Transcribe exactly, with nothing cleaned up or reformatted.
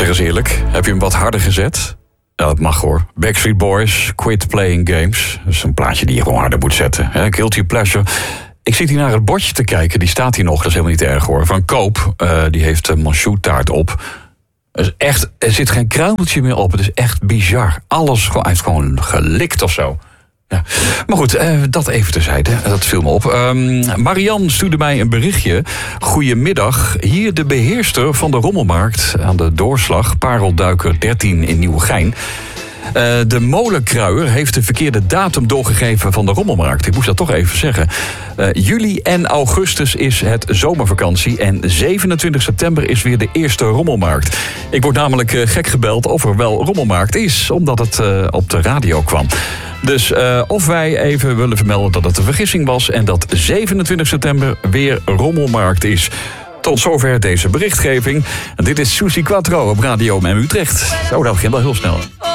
Zeg eens eerlijk, heb je hem wat harder gezet? Ja, dat mag hoor. Backstreet Boys, Quit Playing Games. Dat is een plaatje die je gewoon harder moet zetten. Hè? Guilty Pleasure. Ik zit hier naar het bordje te kijken, die staat hier nog, dat is helemaal niet erg hoor. Van Koop, uh, die heeft een monchou-taart op. Dus echt, er zit geen kruimeltje meer op, het is echt bizar. Alles gewoon, hij heeft gewoon gelikt of zo. Ja. Maar goed, uh, dat even terzijde, dat viel me op. Um, Marianne stuurde mij een berichtje. Goedemiddag, hier de beheerster van de Rommelmarkt aan de doorslag, Parelduiker dertien in Nieuwegein. Uh, de molenkruier heeft de verkeerde datum doorgegeven van de Rommelmarkt. Ik moest dat toch even zeggen. Uh, juli en augustus is het zomervakantie en zevenentwintig september is weer de eerste Rommelmarkt. Ik word namelijk uh, gek gebeld of er wel Rommelmarkt is, omdat het uh, op de radio kwam. Dus uh, of wij even willen vermelden dat het een vergissing was en dat zevenentwintig september weer Rommelmarkt is. Tot zover deze berichtgeving. En dit is Suzy Quattro op Radio M Utrecht. Oh, dat begint wel heel snel.